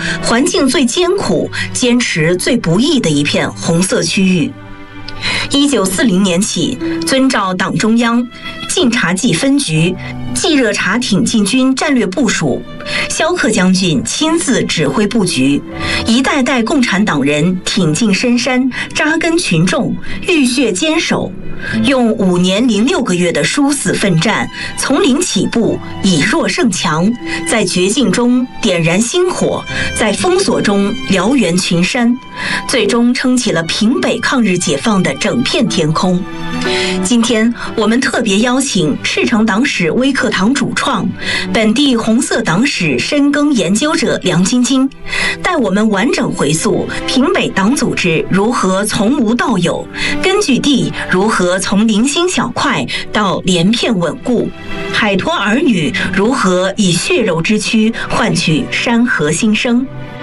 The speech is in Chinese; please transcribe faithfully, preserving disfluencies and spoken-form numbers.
环境最艰苦、坚持最不易的一片红色区域。一九四零年起，遵照党中央晋察冀分局冀热察挺进军战略部署，萧克将军亲自指挥布局，一代代共产党人挺进深山，扎根群众，浴血坚守，用五年零六个月的殊死奋战，从零起步，以弱胜强，在绝境中点燃星火，在封锁中燎原群山，最终撑起了平北抗日解放的整片天空。今天我们特别邀请赤城党史微课堂主创、本地红色党史深耕研究者梁晶晶，带我们完整回溯平北党组织如何从无到有，根据地如何从零星小块到连片稳固，海坨儿女如何以血肉之躯换取山河新生。